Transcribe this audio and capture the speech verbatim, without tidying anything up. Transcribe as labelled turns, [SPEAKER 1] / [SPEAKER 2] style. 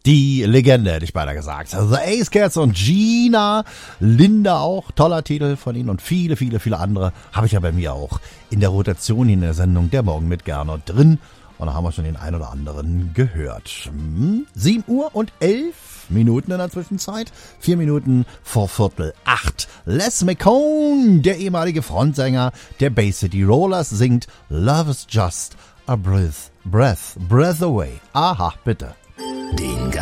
[SPEAKER 1] Die Legende, hätte ich beinahe gesagt. The Ace Cats und Gina, Linda auch, toller Titel von ihnen und viele, viele, viele andere habe ich ja bei mir auch in der Rotation in der Sendung Der Morgen mit Gernot drin. Und da haben wir schon den ein oder anderen gehört. Hm? sieben Uhr und elf Minuten in der Zwischenzeit. Vier Minuten vor Viertel acht. Les McCone, der ehemalige Frontsänger der Bay City Rollers, singt Love is just a breath, breath, breath away. Aha, bitte.
[SPEAKER 2] Den